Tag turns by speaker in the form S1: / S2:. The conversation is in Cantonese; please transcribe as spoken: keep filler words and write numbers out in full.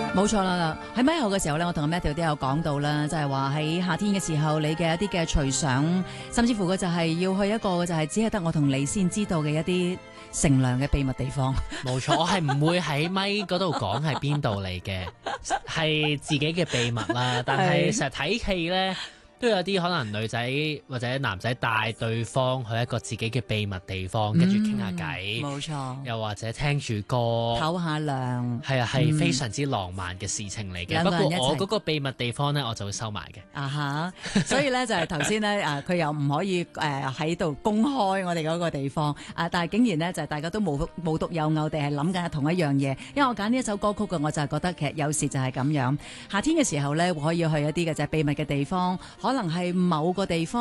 S1: 冇錯啦，喺咪後嘅時候咧，我同阿 Matthew 都有講到啦，就係話喺夏天嘅時候，你嘅一啲嘅隨想，甚至乎嘅就係要去一個就係只係得我同你先知道嘅一啲乘涼嘅秘密地方。
S2: 冇錯，我係唔會喺咪嗰度講係邊度嚟嘅，係自己嘅秘密啦。但係成日睇戲咧，都有啲可能女仔或者男仔帶對方去一個自己嘅秘密地方，跟住傾下偈，
S1: 冇錯，
S2: 又或者聽住歌，
S1: 唞下涼，
S2: 係啊，係非常之浪漫嘅事情嚟嘅。不過我嗰個秘密地方咧，我就會收埋嘅。
S1: 啊哈，所以咧就係頭先咧啊，佢又唔可以誒喺度公開我哋嗰個地方啊，但係竟然咧就係大家都無無獨有偶地係諗緊同一樣嘢。因為我揀呢一首歌曲嘅，我就係覺得其實有時就係咁樣，夏天嘅時候咧可以去一啲嘅就係秘密嘅地方。可能係某個地方。